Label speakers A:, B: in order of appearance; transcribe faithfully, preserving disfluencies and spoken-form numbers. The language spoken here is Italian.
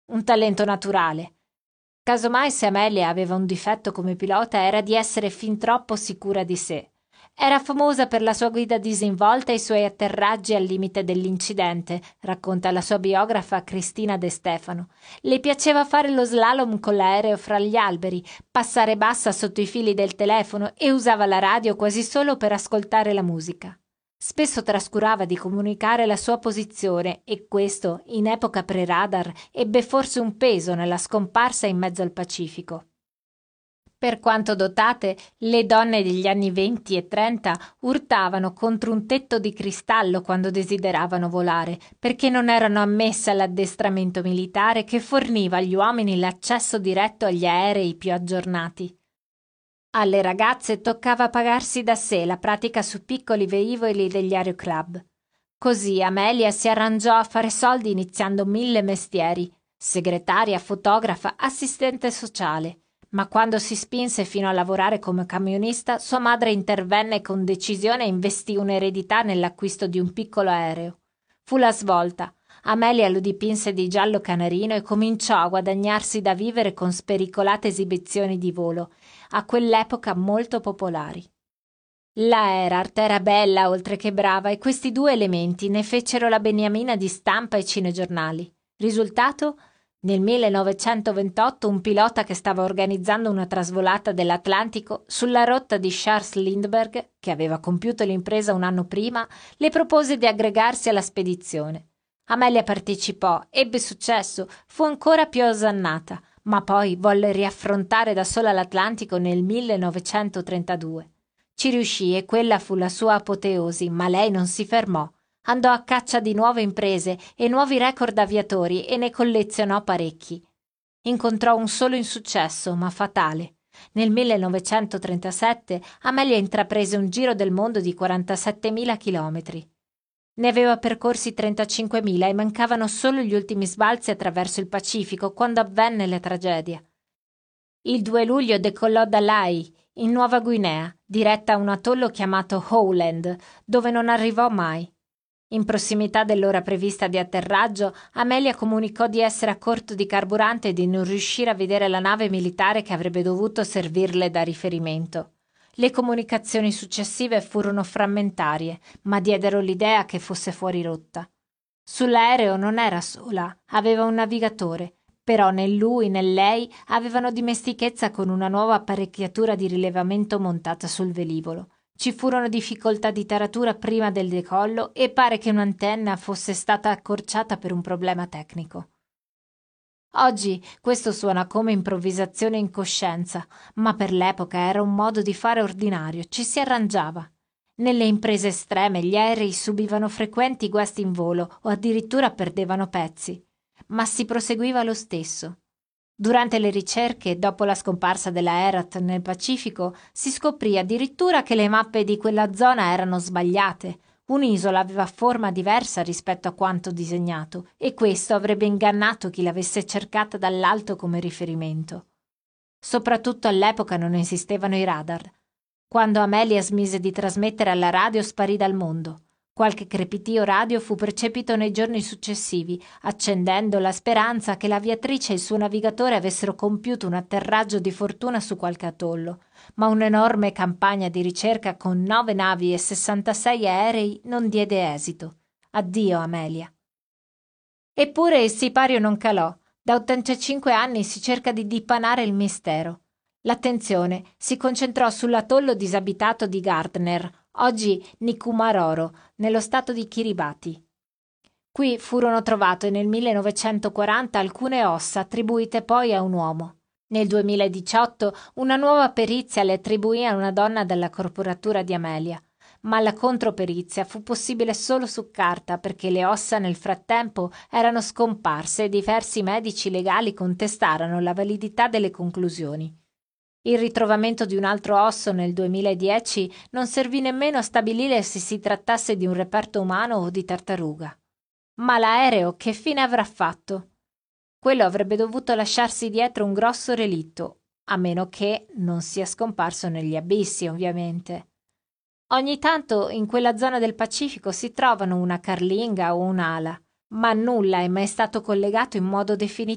A: un talento naturale. Casomai se Amelia aveva un difetto come pilota era di essere fin troppo sicura di sé. Era famosa per la sua guida disinvolta e i suoi atterraggi al limite dell'incidente, racconta la sua biografa Cristina De Stefano. Le piaceva fare lo slalom con l'aereo fra gli alberi, passare bassa sotto i fili del telefono e usava la radio quasi solo per ascoltare la musica. Spesso trascurava di comunicare la sua posizione e questo, in epoca pre-radar, ebbe forse un peso nella scomparsa in mezzo al Pacifico. Per quanto dotate, le donne degli anni venti e trenta urtavano contro un tetto di cristallo quando desideravano volare, perché non erano ammesse all'addestramento militare che forniva agli uomini l'accesso diretto agli aerei più aggiornati. Alle ragazze toccava pagarsi da sé la pratica su piccoli velivoli degli aeroclub. Così Amelia si arrangiò a fare soldi iniziando mille mestieri: segretaria, fotografa, assistente sociale. Ma quando si spinse fino a lavorare come camionista, sua madre intervenne con decisione e investì un'eredità nell'acquisto di un piccolo aereo. Fu la svolta. Amelia lo dipinse di giallo canarino e cominciò a guadagnarsi da vivere con spericolate esibizioni di volo, a quell'epoca molto popolari. La Erhardt era bella oltre che brava e questi due elementi ne fecero la beniamina di stampa e cinegiornali. Risultato? Nel millenovecentoventotto un pilota che stava organizzando una trasvolata dell'Atlantico sulla rotta di Charles Lindbergh, che aveva compiuto l'impresa un anno prima, le propose di aggregarsi alla spedizione. Amelia partecipò, ebbe successo, fu ancora più osannata, ma poi volle riaffrontare da sola l'Atlantico nel millenovecentotrentadue. Ci riuscì e quella fu la sua apoteosi, ma lei non si fermò. Andò a caccia di nuove imprese e nuovi record aviatori e ne collezionò parecchi. Incontrò un solo insuccesso, ma fatale. Nel millenovecentotrentasette Amelia intraprese un giro del mondo di quarantasettemila chilometri. Ne aveva percorsi trentacinquemila e mancavano solo gli ultimi sbalzi attraverso il Pacifico quando avvenne la tragedia. Il due luglio decollò da Lae, in Nuova Guinea, diretta a un atollo chiamato Howland, dove non arrivò mai. In prossimità dell'ora prevista di atterraggio, Amelia comunicò di essere a corto di carburante e di non riuscire a vedere la nave militare che avrebbe dovuto servirle da riferimento. Le comunicazioni successive furono frammentarie, ma diedero l'idea che fosse fuori rotta. Sull'aereo non era sola, aveva un navigatore, però né lui né lei avevano dimestichezza con una nuova apparecchiatura di rilevamento montata sul velivolo. Ci furono difficoltà di taratura prima del decollo e pare che un'antenna fosse stata accorciata per un problema tecnico. Oggi questo suona come improvvisazione in coscienza, ma per l'epoca era un modo di fare ordinario, ci si arrangiava. Nelle imprese estreme gli aerei subivano frequenti guasti in volo o addirittura perdevano pezzi, ma si proseguiva lo stesso. Durante le ricerche, dopo la scomparsa della Erhardt nel Pacifico, si scoprì addirittura che le mappe di quella zona erano sbagliate. Un'isola aveva forma diversa rispetto a quanto disegnato e questo avrebbe ingannato chi l'avesse cercata dall'alto come riferimento. Soprattutto all'epoca non esistevano i radar. Quando Amelia smise di trasmettere alla radio sparì dal mondo. Qualche crepitio radio fu percepito nei giorni successivi, accendendo la speranza che l'aviatrice e il suo navigatore avessero compiuto un atterraggio di fortuna su qualche atollo, ma un'enorme campagna di ricerca con nove navi e sessantasei aerei non diede esito. Addio, Amelia. Eppure il sipario non calò. Da ottantacinque anni si cerca di dipanare il mistero. L'attenzione si concentrò sull'atollo disabitato di Gardner, oggi Nikumaroro, nello stato di Kiribati. Qui furono trovate nel millenovecentoquaranta alcune ossa attribuite poi a un uomo. Nel duemiladiciotto una nuova perizia le attribuì a una donna della corporatura di Amelia, ma la controperizia fu possibile solo su carta perché le ossa nel frattempo erano scomparse e diversi medici legali contestarono la validità delle conclusioni. Il ritrovamento di un altro osso nel duemiladieci non servì nemmeno a stabilire se si trattasse di un reperto umano o di tartaruga. Ma l'aereo che fine avrà fatto? Quello avrebbe dovuto lasciarsi dietro un grosso relitto, a meno che non sia scomparso negli abissi, ovviamente. Ogni tanto in quella zona del Pacifico si trovano una carlinga o un'ala, ma nulla è mai stato collegato in modo definitivo